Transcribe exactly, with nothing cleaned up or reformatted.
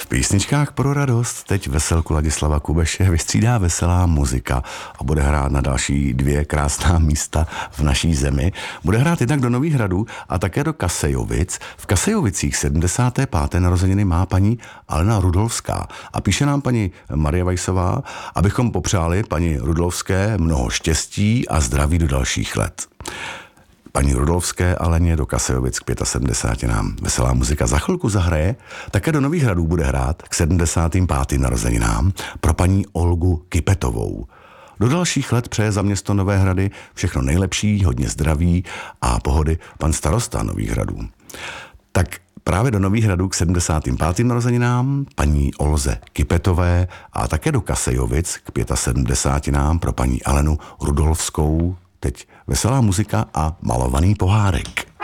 V písničkách pro radost teď veselku Ladislava Kubeše vystřídá veselá muzika a bude hrát na další dvě krásná místa v naší zemi. Bude hrát jednak do Nových Hradů a také do Kasejovic. V Kasejovicích sedmdesáté páté narozeniny má paní Alena Rudolfská a píše nám paní Marie Vajsová, abychom popřáli paní Rudolfské mnoho štěstí a zdraví do dalších let. Paní Rudolfské Aleně do Kasejovic k sedmdesáti pěti nám veselá muzika za chvilku zahraje. Také do Nových Hradů bude hrát k sedmdesátým pátým narozeninám pro paní Olgu Kypetovou. Do dalších let přeje za město Nové Hrady všechno nejlepší, hodně zdraví a pohody pan starosta Nových Hradů. Tak právě do Nových Hradů k sedmdesátým pátým narozeninám paní Olze Kypetové a také do Kasejovic k sedmdesáti pěti nám pro paní Alenu Rudolfskou teď veselá muzika a malovaný pohárek.